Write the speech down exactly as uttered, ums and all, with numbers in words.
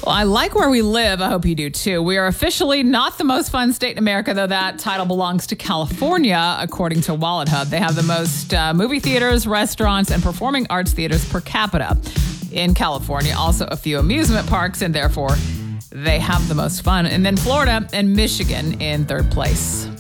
Well, I like where we live. I hope you do too. We are officially not the most fun state in America, though that title belongs to California, according to Wallet Hub. They have the most uh, movie theaters, restaurants, and performing arts theaters per capita in California. Also, a few amusement parks, and therefore, they have the most fun. And then Florida and Michigan in third place.